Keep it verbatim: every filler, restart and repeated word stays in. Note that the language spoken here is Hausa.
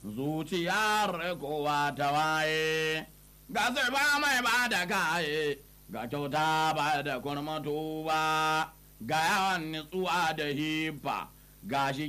zuciyar kowa ta waye ga ba mai ba da kaye ga kyauta ba da kurmatu ba ga yawan nutsuwa da hibba ga shi